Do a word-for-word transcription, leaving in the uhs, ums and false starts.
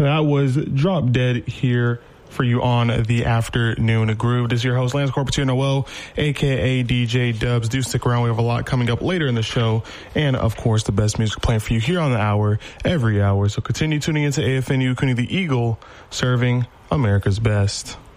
That was Drop Dead here for you on the Afternoon Groove. This is your host, Lance Corpatino Noel, a k a. D J Dubs. Do stick around. We have a lot coming up later in the show. And, of course, the best music playing for you here on the hour, every hour. So continue tuning into A F N U, Kuni the Eagle, serving America's best.